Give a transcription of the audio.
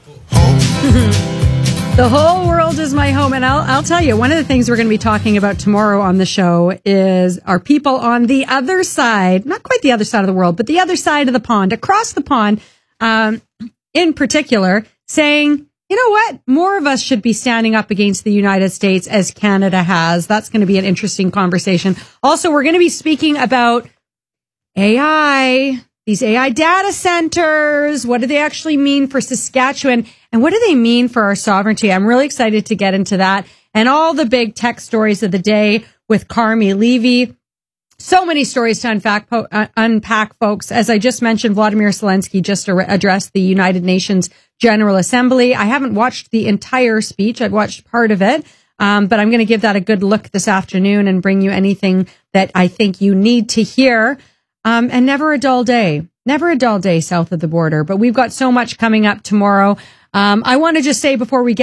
The whole world is my home. And I'll tell you, one of the things we're going to be talking about tomorrow on the show is our people on the other side, not quite the other side of the world, but the other side of the pond, across the pond, in particular, saying, you know what? More of us should be standing up against the United States as Canada has. That's going to be an interesting conversation. Also, we're going to be speaking about AI, these AI data centers. What do they actually mean for Saskatchewan? And what do they mean for our sovereignty? I'm really excited to get into that and all the big tech stories of the day with Carmi Levy. So many stories to unpack, folks. As I just mentioned, Vladimir Zelensky just addressed the United Nations General Assembly. I haven't watched the entire speech. I've watched part of it. But I'm going to give that a good look this afternoon and bring you anything that I think you need to hear. And never a dull day south of the border. But we've got so much coming up tomorrow. I want to just say before we get